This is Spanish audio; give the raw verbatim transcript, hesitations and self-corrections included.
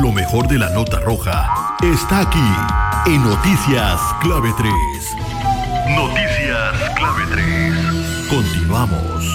Lo mejor de la nota roja está aquí en Noticias Clave tres. Noticias Clave tres. Continuamos.